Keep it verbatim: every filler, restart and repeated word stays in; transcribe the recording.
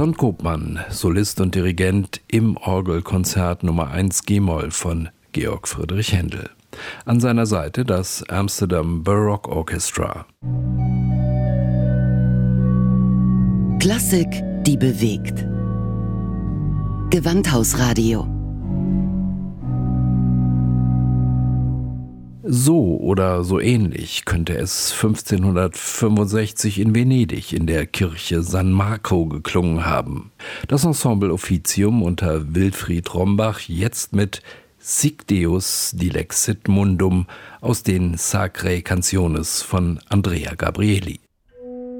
Ton Koopman, Solist und Dirigent im Orgelkonzert Nummer eins G-Moll von Georg Friedrich Händel. An seiner Seite das Amsterdam Baroque Orchestra. Klassik, die bewegt. Gewandhausradio. So oder so ähnlich könnte es fünfzehnhundertfünfundsechzig in Venedig in der Kirche San Marco geklungen haben. Das Ensemble Officium unter Wilfried Rombach jetzt mit Sic Deus Dilexit Mundum aus den Sacrae Canciones von Andrea Gabrieli.